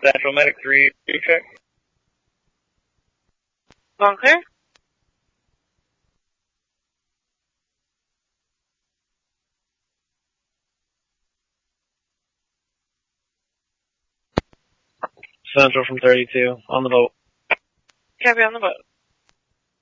Central Medic 3, check. All clear? Central from 32, on the vote. Copy on the vote.